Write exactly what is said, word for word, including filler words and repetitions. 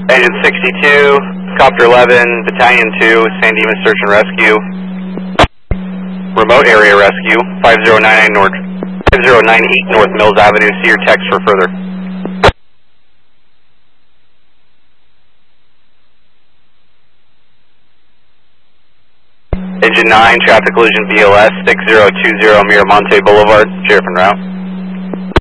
Engine sixty-two, Copter eleven, Battalion two, San Dimas Search and Rescue. Remote Area Rescue, five zero nine nine North, five zero nine eight North Mills Avenue. See your text for further. Engine nine, traffic collision B L S, six zero two zero Miramonte Boulevard, Sheriff en route.